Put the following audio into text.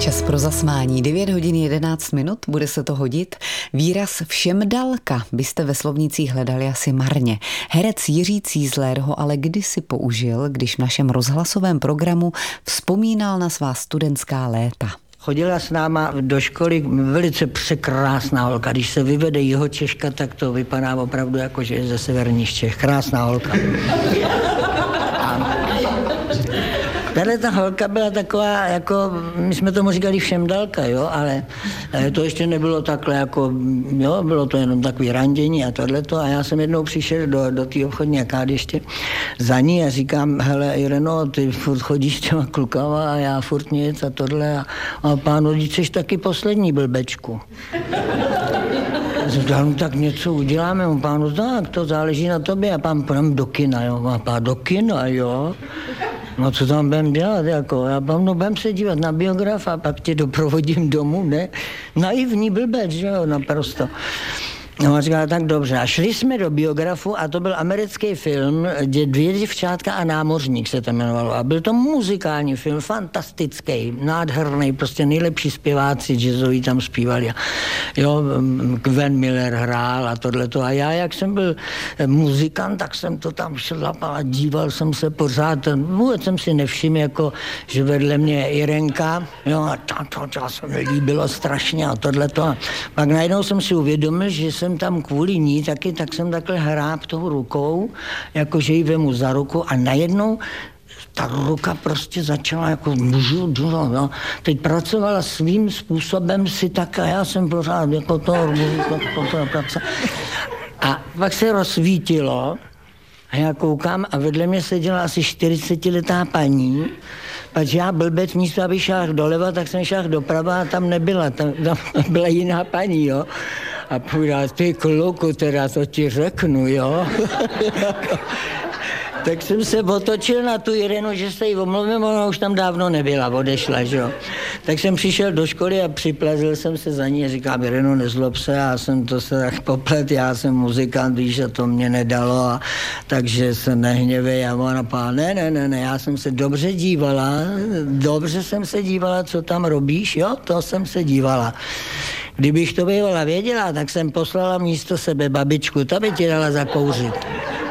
Čas pro zasmání. 9 hodin 11 minut, bude se to hodit. Výraz všemdalka byste ve slovnících hledali asi marně. Herec Jiří Cízler ho ale kdysi použil, když v našem rozhlasovém programu vzpomínal na svá studentská léta. Chodila s náma do školy velice překrásná holka. Když se vyvede Jihočeška, tak to vypadá opravdu jako, že je ze severních Čech. Krásná holka. Tahle ta holka byla taková, jako, my jsme tomu říkali všemdalka, jo, ale to ještě nebylo takhle, jako, jo, bylo to jenom takový randění a tohleto a já jsem jednou přišel do té obchodní akády ještě za ní a říkám, hele Ireno, ty furt chodíš s těma klukama a já furt nic a tohle a pánu, když jsi taky poslední blbečku. No, tak něco uděláme, pánu, tak to záleží na tobě a pán půjdem do kina, jo, a pán do kina, jo. No co tam budem dělat, jako, já budem se dívat na biograf a pak tě doprovodím domů, ne? Naivní blbec, že jo, naprosto. No a říkala, tak dobře. A šli jsme do biografu a to byl americký film, kde 2 děvčátka a námořník se to jmenovalo. A byl to muzikální film, fantastický, nádherný, prostě nejlepší zpěváci jazzoví tam zpívali. Jo, Gwen Miller hrál a tohleto. A já, jak jsem byl muzikant, tak jsem to tam šlapal a díval jsem se pořád. Vůbec jsem si nevšiml, jako, že vedle mě Irenka, jo, a to se mi líbilo strašně a tohleto. A pak najednou jsem si uvědomil, že jsem tam kvůli ní taky, tak jsem takhle hráb tou rukou, jakože ji vemu za ruku a najednou ta ruka prostě začala jako no. Teď pracovala svým způsobem si tak a já jsem pořád jako to a pak se rozsvítilo a já koukám a vedle mě seděla asi 40letá paní, protože já blbec místo, aby šáhl doleva, tak jsem šáhl doprava a tam nebyla, tam byla jiná paní, jo. A půjde, ty kluku, teda to ti řeknu, jo. Tak jsem se otočil na tu Irenu, že se jí omluvím, ona už tam dávno nebyla, odešla, že jo. Tak jsem přišel do školy a připlazil jsem se za ní a říkám, Irenu, nezlob se, já jsem to se tak poplet, já jsem muzikant, víš, a to mě nedalo, a takže se nehněvej a ona pá, ne, já jsem se dobře jsem se dívala, co tam robíš, jo, to jsem se dívala. Kdybych to bývala věděla, tak jsem poslala místo sebe babičku, ta by ti dala zakouřit.